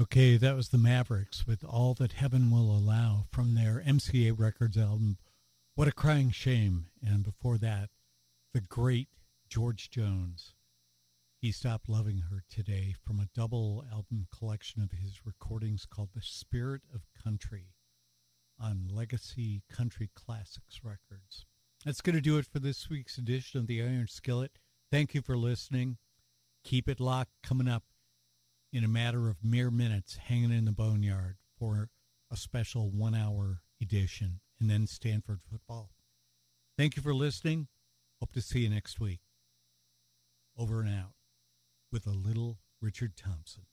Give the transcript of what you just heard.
Okay, that was the Mavericks with All That Heaven Will Allow from their MCA Records album, What a Crying Shame. And before that, the great George Jones, He Stopped Loving Her Today, from a double album collection of his recordings called The Spirit of Country on Legacy Country Classics Records. That's going to do it for this week's edition of the Iron Skillet. Thank you for listening. Keep it locked. Coming up in a matter of mere minutes, Hanging in the Boneyard for a special 1-hour edition, and then Stanford football. Thank you for listening. Hope to see you next week. Over and out with a little Richard Thompson.